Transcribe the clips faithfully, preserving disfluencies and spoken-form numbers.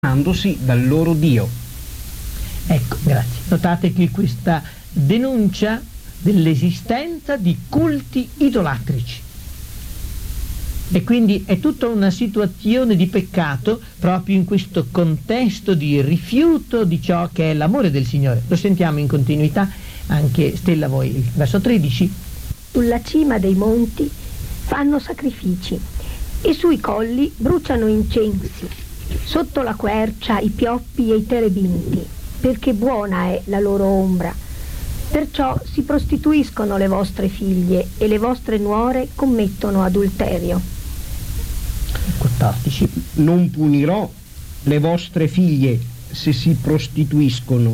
allontanandosi dal loro Dio. Ecco, grazie. Notate che questa denuncia dell'esistenza di culti idolatrici. E quindi è tutta una situazione di peccato proprio in questo contesto di rifiuto di ciò che è l'amore del Signore. Lo sentiamo in continuità anche, Stella, voi, il verso tredici. Sulla cima dei monti fanno sacrifici e sui colli bruciano incensi, sotto la quercia i pioppi e i terebinti, perché buona è la loro ombra. Perciò si prostituiscono le vostre figlie e le vostre nuore commettono adulterio. quattordici. Non punirò le vostre figlie se si prostituiscono,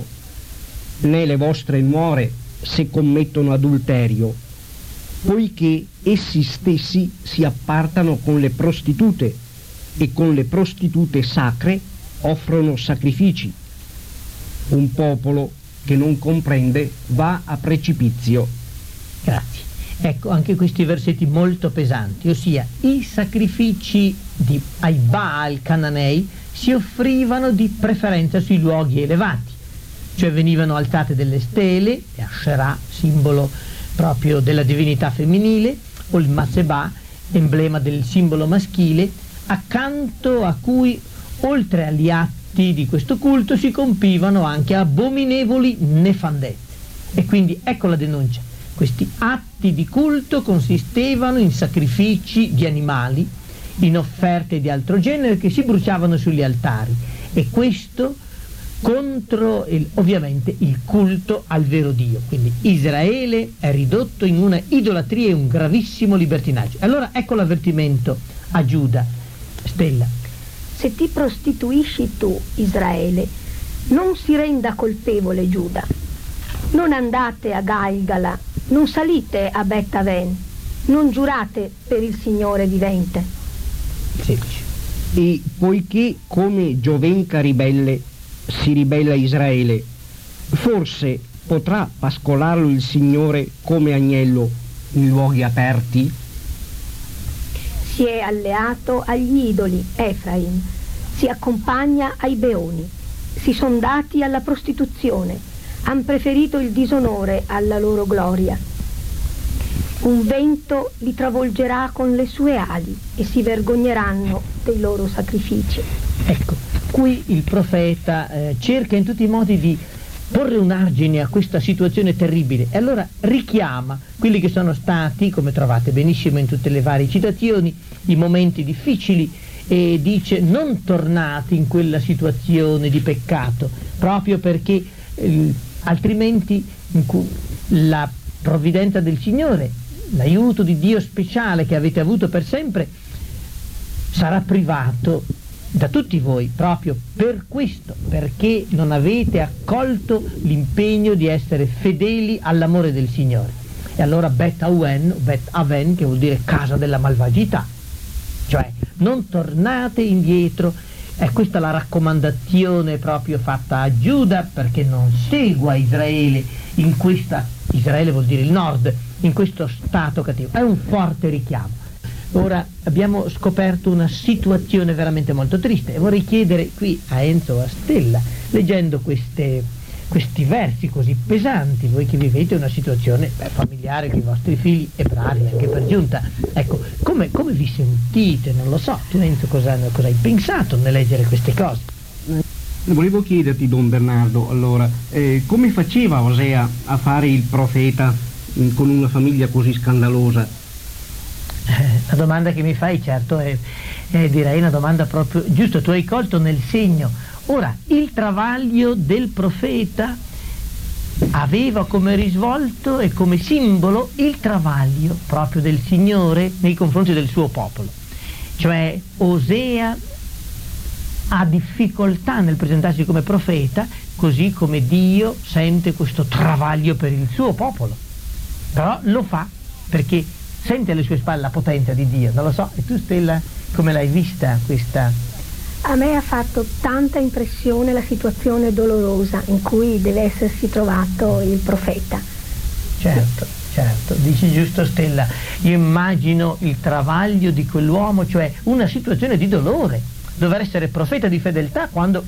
né le vostre nuore se commettono adulterio, poiché essi stessi si appartano con le prostitute e con le prostitute sacre offrono sacrifici. Un popolo che non comprende va a precipizio. Grazie. Ecco, anche questi versetti molto pesanti, ossia i sacrifici di, ai Baal cananei si offrivano di preferenza sui luoghi elevati, cioè venivano alzate delle stele, le Asherah, simbolo proprio della divinità femminile, o il Masebah, emblema del simbolo maschile, accanto a cui, oltre agli atti di questo culto, si compivano anche abominevoli nefandezze. E quindi ecco la denuncia. Questi atti di culto consistevano in sacrifici di animali, in offerte di altro genere che si bruciavano sugli altari, e questo contro il, ovviamente il culto al vero Dio. Quindi Israele è ridotto in una idolatria e un gravissimo libertinaggio. Allora ecco l'avvertimento a Giuda. Stella. Se ti prostituisci tu, Israele, non si renda colpevole Giuda. Non andate a Galgala, non salite a Bet Aven, non giurate per il Signore vivente. sedici. E poiché come giovenca ribelle si ribella Israele, forse potrà pascolarlo il Signore come agnello in luoghi aperti? Si è alleato agli idoli, Efraim, si accompagna ai beoni, si son dati alla prostituzione, han preferito il disonore alla loro gloria. Un vento li travolgerà con le sue ali e si vergogneranno dei loro sacrifici. Ecco, qui il profeta eh, cerca in tutti i modi di porre un argine a questa situazione terribile, e allora richiama quelli che sono stati, come trovate benissimo in tutte le varie citazioni, i momenti difficili, e dice: non tornate in quella situazione di peccato, proprio perché eh, altrimenti in cui la provvidenza del Signore, l'aiuto di Dio speciale che avete avuto per sempre, sarà privato da tutti voi, proprio per questo, perché non avete accolto l'impegno di essere fedeli all'amore del Signore. E allora Bet Aven, Bet Aven, che vuol dire casa della malvagità, cioè non tornate indietro. È questa la raccomandazione proprio fatta a Giuda, perché non segua Israele in questa, Israele vuol dire il nord, in questo stato cattivo. È un forte richiamo. Ora abbiamo scoperto una situazione veramente molto triste, e vorrei chiedere qui a Enzo o a Stella, leggendo queste, questi versi così pesanti, voi che vivete una situazione beh, familiare con i vostri figli ebrei anche per giunta, ecco, come, come vi sentite? Non lo so, tu Enzo cosa, cosa hai pensato nel leggere queste cose? Volevo chiederti, Don Bernardo, allora, eh, come faceva Osea a fare il profeta mh, con una famiglia così scandalosa? La domanda che mi fai, certo, è, è direi una domanda proprio giusto, tu hai colto nel segno. Ora, il travaglio del profeta aveva come risvolto e come simbolo il travaglio proprio del Signore nei confronti del suo popolo. Cioè Osea ha difficoltà nel presentarsi come profeta, così come Dio sente questo travaglio per il suo popolo. Però lo fa perché sente alle sue spalle la potenza di Dio. Non lo so, e tu Stella come l'hai vista questa? A me ha fatto tanta impressione la situazione dolorosa in cui deve essersi trovato il profeta. Certo, certo, dici giusto Stella. Io immagino il travaglio di quell'uomo, cioè una situazione di dolore, dover essere profeta di fedeltà quando